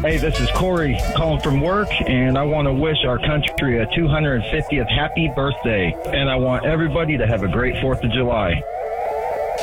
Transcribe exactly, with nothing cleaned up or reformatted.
Hey, this is Corey calling from work, and I want to wish our country a two hundred fiftieth happy birthday, and I want everybody to have a great fourth of July.